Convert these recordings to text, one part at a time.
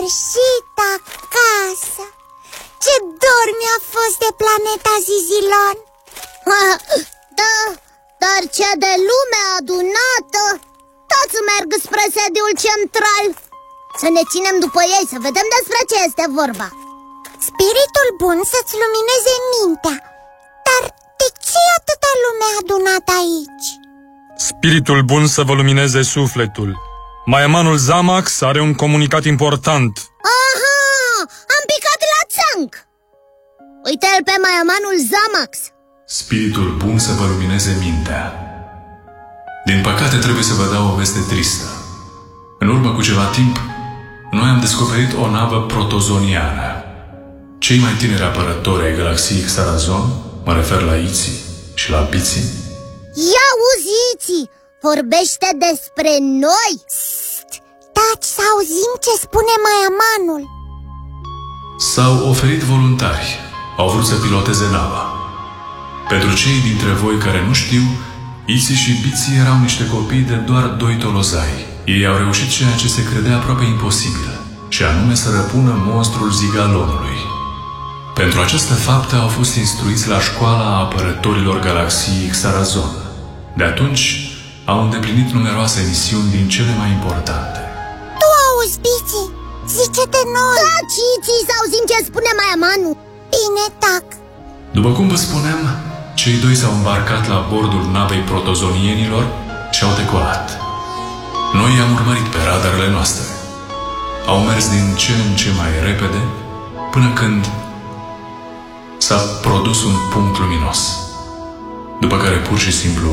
sfârșit acasă. Ce dor mi-a fost de planeta Zizilon. Da, dar ce de lume adunată! Toți merg spre sediul central. Să ne ținem după ei, să vedem despre ce este vorba. Spiritul bun să-ți lumineze mintea. Dar de ce e atâta lume adunată aici? Spiritul bun să vă lumineze sufletul. Maiamanul Zamax are un comunicat important. Aha! Am picat la țanc! Uite-l pe Maiamanul Zamax. Spiritul bun să vă lumineze mintea. Din păcate trebuie să vă dau o veste tristă. În urmă cu ceva timp, noi am descoperit o navă protozoniană. Cei mai tineri apărători ai galaxiei Xarazon, mă refer la Iții și la Biții. Ia auzi, Iții, vorbește despre noi. Taci să auzim ce spune Maiamanul. S-au oferit voluntari. Au vrut să piloteze nava. Pentru cei dintre voi care nu știu, Iții și Biții erau niște copii de doar 2 tolozai. Ei au reușit ceea ce se credea aproape imposibil, și anume să răpună monstrul Zigalonului. Pentru această faptă au fost instruiți la școala apărătorilor galaxiei Xarazon. De atunci au îndeplinit numeroase misiuni din cele mai importante. Tu auzi, Biții? Zice de noi. Da, Iții, să auzim ce spune Maiamanul. Bine, tac. După cum vă spuneam, cei 2 s-au îmbarcat la bordul navei protozonienilor și au decolat. Noi i-am urmărit pe radarele noastre. Au mers din ce în ce mai repede, până când s-a produs un punct luminos, după care pur și simplu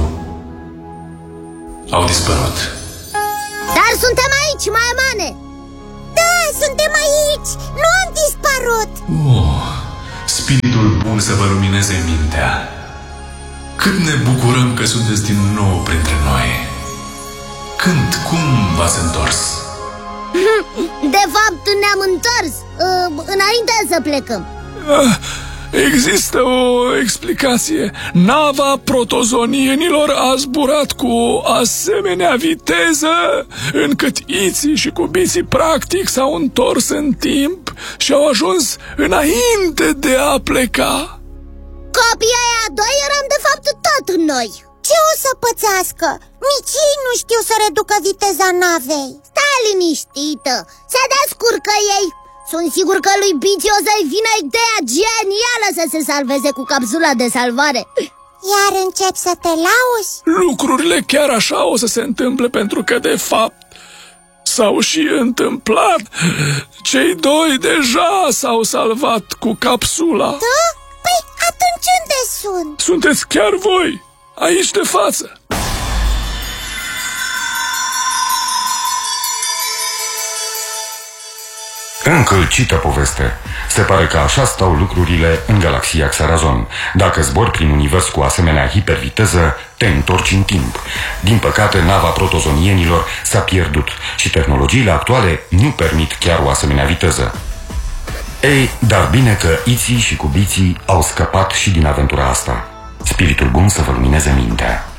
au dispărut. Dar suntem aici, Maiamane! Da, suntem aici! Nu am dispărut! Spiritul bun să vă lumineze mintea. Cât ne bucurăm că sunteți din nou printre noi. Când, cum v-ați întors? De fapt, ne-am întors înainte să plecăm. Există o explicație. Nava protozonienilor a zburat cu o asemenea viteză încât Iții și Biții practic s-au întors în timp și au ajuns înainte de a pleca. Copiii aia 2 eram de fapt tot noi. Ce o să pățească? Nici ei nu știu să reducă viteza navei. Stai liniștită, se descurcă ei. Sunt sigur că lui Bici o să-i vină ideea genială să se salveze cu capsula de salvare. Iar încep să te lauzi? Lucrurile chiar așa o să se întâmple, pentru că de fapt s-au și întâmplat. Cei 2 deja s-au salvat cu capsula. Da? Păi atunci unde sunt? Sunteți chiar voi, aici de față. Încălcită poveste. Se pare că așa stau lucrurile în galaxia Xarazon. Dacă zbori prin univers cu asemenea hiperviteză, te întorci în timp. Din păcate, nava protozonienilor s-a pierdut și tehnologiile actuale nu permit chiar o asemenea viteză. Ei, dar bine că Iții și Biții au scăpat și din aventura asta. Spiritul bun să vă lumineze mintea.